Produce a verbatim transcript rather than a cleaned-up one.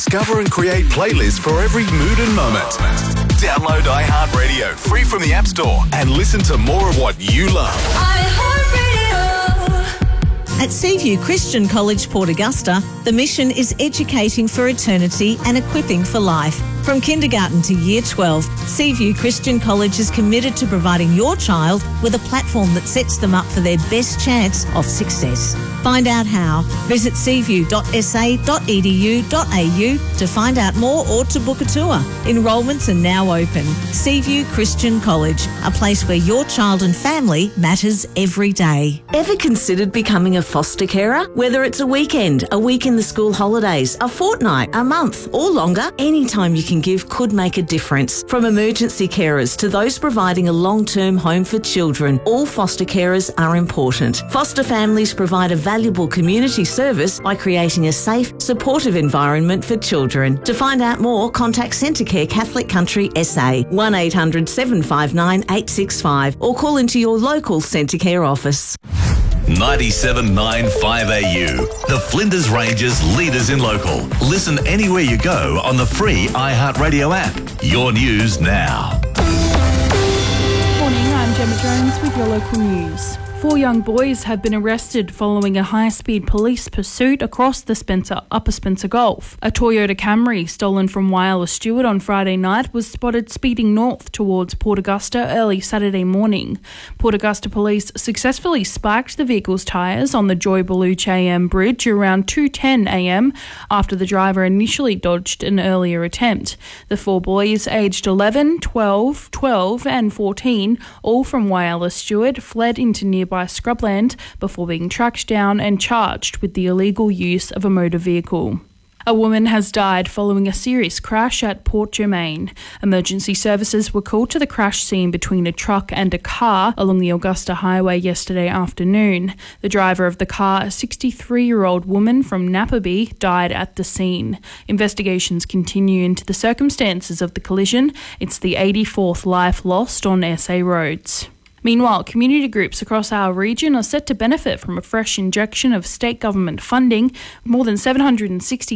Discover and create playlists for every mood and moment. Download iHeartRadio free from the App Store and listen to more of what you love. At Seaview Christian College, Port Augusta, the mission is educating for eternity and equipping for life. From kindergarten to year twelve, Seaview Christian College is committed to providing your child with a platform that sets them up for their best chance of success. Find out how. Visit seaview dot s a dot e d u dot a u to find out more or to book a tour. Enrolments are now open. Seaview Christian College, a place where your child and family matters every day. Ever considered becoming a foster carer? Whether it's a weekend, a week in the school holidays, a fortnight, a month or longer, anytime you can give could make a difference. From emergency carers to those providing a long-term home for children, all foster carers are important. Foster families provide a valuable community service by creating a safe, supportive environment for children. To find out more, contact Centrecare Catholic Country S A, one eight hundred seven five nine eight six five or call into your local Centrecare office. ninety-seven point nine five A U, the Flinders Ranges leaders in local. Listen anywhere you go on the free iHeartRadio app. Your news now. Morning, I'm Gemma Jones with your local news. Four young boys have been arrested following a high-speed police pursuit across the Spencer, Upper Spencer Gulf. A Toyota Camry stolen from Whyalla Stewart on Friday night was spotted speeding north towards Port Augusta early Saturday morning. Port Augusta police successfully spiked the vehicle's tyres on the Joy Baluch A M bridge around two ten a m after the driver initially dodged an earlier attempt. The four boys, aged eleven, twelve, twelve and fourteen, all from Whyalla Stewart, fled into nearby by scrubland before being tracked down and charged with the illegal use of a motor vehicle. A woman has died following a serious crash at Port Germain. Emergency services were called to the crash scene between a truck and a car along the Augusta Highway yesterday afternoon. The driver of the car, a sixty-three-year-old woman from Napperby, died at the scene. Investigations continue into the circumstances of the collision. It's the eighty-fourth life lost on S A roads. Meanwhile, community groups across our region are set to benefit from a fresh injection of state government funding. More than seven hundred sixty